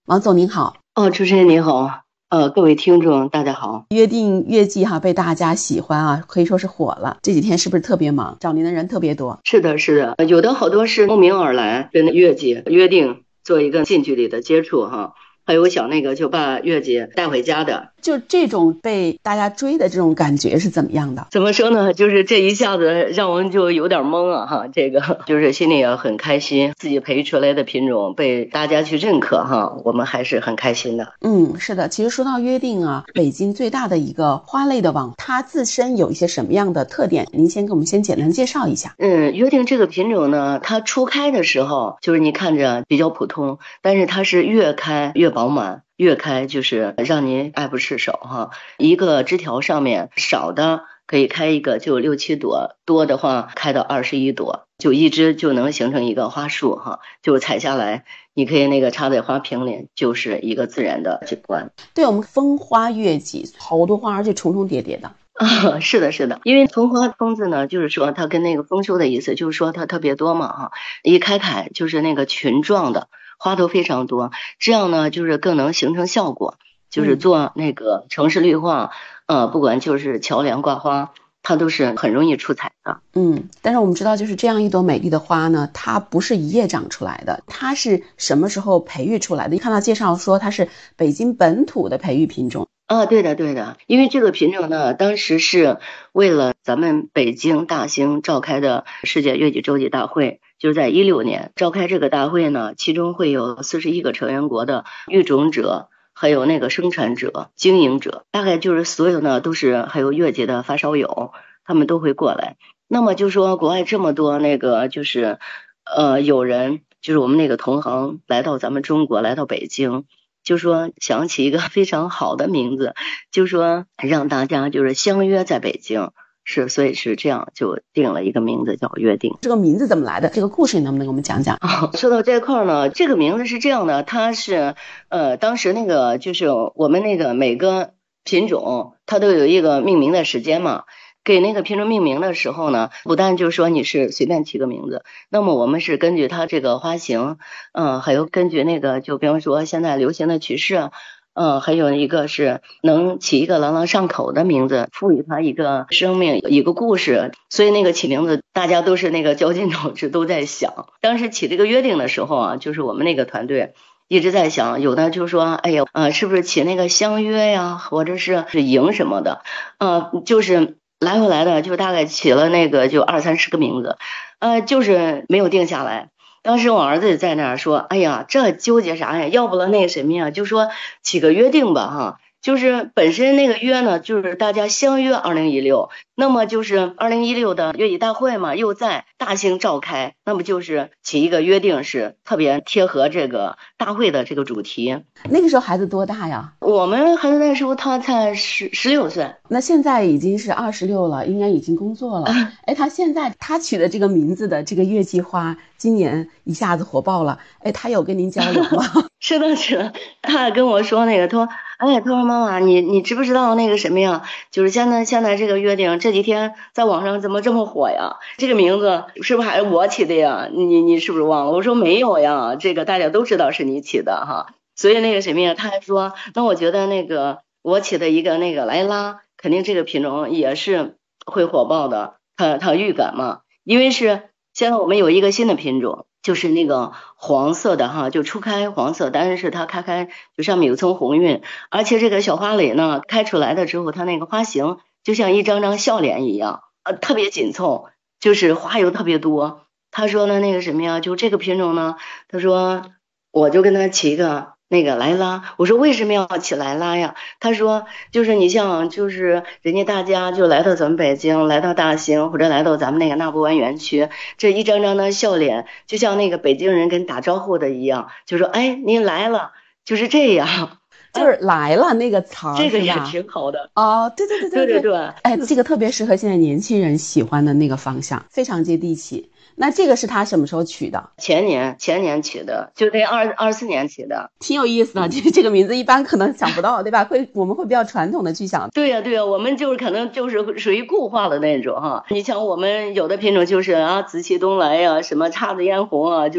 王总您好。 主持人您好，各位听众大家好。 约定月季被大家喜欢啊，可以说是火了。这几天是不是特别忙，找您的人特别多？ 是的，有的好多是慕名而来，跟月季约定做一个近距离的接触哈。还有想就把月季带回家的。 就这种被大家追的这种感觉是怎么样的？ 怎么说呢，就是这一下子让我们就有点懵啊哈，这个就是心里也很开心，自己培育出来的品种被大家去认可哈，我们还是很开心的。 是的，其实说到约定啊，北京最大的一个花类的网，它自身有一些什么样的特点？您先给我们简单介绍一下。 约定这个品种呢，它初开的时候就是你看着比较普通，但是它是越开越饱满，越开就是让您爱不释手哈。一个枝条上面少的可以开一个就6、7朵，多的话开到21朵，就一枝就能形成一个花束哈，就采下来你可以插在花瓶里，就是一个自然的景观。 对，我们风花月季好多花而且重重叠叠的。 是的，因为风花风字呢，就是说它跟丰收的意思，就是说它特别多嘛哈，一开就是群状的花都非常多，这样呢就是更能形成效果，就是做城市绿化，不管就是桥梁挂花，它都是很容易出彩的。 但是我们知道就是这样一朵美丽的花呢，它不是一夜长出来的，它是什么时候培育出来的？看到介绍说它是北京本土的培育品种。 对的，因为这个品种呢，当时是为了咱们北京大兴召开的世界月季洲际大会，就是在16年召开这个大会呢，其中会有41个成员国的育种者，还有生产者、经营者，大概就是所有呢都是还有月季的发烧友，他们都会过来。那么就说国外这么多就是有人就是我们同行来到咱们中国，来到北京。就说想起一个非常好的名字，就说让大家就是相约在北京，所以是这样就定了一个名字叫约定。 这个名字怎么来的？这个故事你能不能给我们讲讲？ 说到这块呢，这个名字是这样的，它是当时就是我们每个品种它都有一个命名的时间嘛。给品种命名的时候呢，不但就是说你是随便起个名字，那么我们是根据它这个花型，还有根据就比方说现在流行的趋势，还有一个是能起一个朗朗上口的名字，赋予它一个生命，一个故事，所以起名字大家都是绞尽脑汁都在想。当时起这个约定的时候啊，就是我们团队一直在想，有的就说哎呀，是不是起相约呀，或者是赢什么的，就是来回来的就大概起了就20、30个名字，就是没有定下来。当时我儿子也在那儿说，哎呀，这纠结啥呀？要不了什么呀？就说起个约定吧哈。就是本身约呢，就是大家相约2016，那么就是2016的月季大会嘛，又在大兴召开，那么就是起一个约定，是特别贴合这个大会的这个主题。 那个时候孩子多大呀？ 我们孩子那时候他才16岁， 那现在已经是26了，应该已经工作了。他现在他取的这个名字的这个月季花，今年一下子火爆了。他有跟您交流吗？ 是的，他跟我说他说，他说妈妈，你知不知道什么呀？就是现在这个约定这几天在网上怎么这么火呀？这个名字是不是还是我起的呀？你是不是忘了？我说没有呀，这个大家都知道是你起的哈。所以什么呀？他还说，那我觉得我起的一个莱拉，肯定这个品种也是会火爆的，他预感嘛。因为是现在我们有一个新的品种。就是黄色的哈，就初开黄色，但是它开就上面有层红晕，而且这个小花蕾呢开出来的之后，它花型就像一张张笑脸一样，特别紧凑，就是花油特别多。他说呢什么呀，就这个品种呢，他说我就跟他起一个莱拉。我说为什么要起莱拉呀？他说就是你像就是人家大家就来到咱们北京，来到大兴或者来到咱们纳博湾园区，这一张张的笑脸就像北京人跟打招呼的一样，就说哎您来了，就是这样。 就是来了那个词儿， 这个也挺好的哦，对，这个特别适合现在年轻人喜欢的那个方向，非常接地气。那这个是他什么时候取的？ 前年起的，就这24年起的， 挺有意思的。这个名字一般可能想不到，对吧？我们会比较传统的去想。 对呀，我们就是可能就是属于固化的那种哈。你像我们有的品种就是紫气东来呀，什么姹紫嫣红啊。